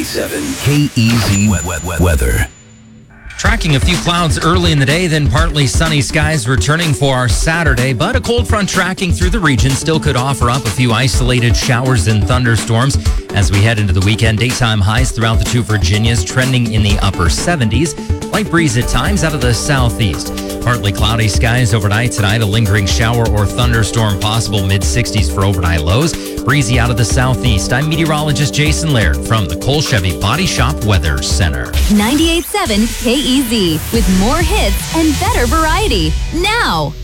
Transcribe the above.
98.7 KEZ weather. Tracking a few clouds early in the day, then partly sunny skies returning for our Saturday. But a cold front tracking through the region still could offer up a few isolated showers and thunderstorms as we head into the weekend. Daytime highs throughout the two Virginias trending in the upper 70s. Light breeze at times out of the southeast. Partly cloudy skies overnight tonight. A lingering shower or thunderstorm possible, mid-60s for overnight lows. Breezy out of the southeast. I'm meteorologist Jason Laird from the Cole Chevy Body Shop Weather Center. 98.7 KEZ with more hits and better variety now.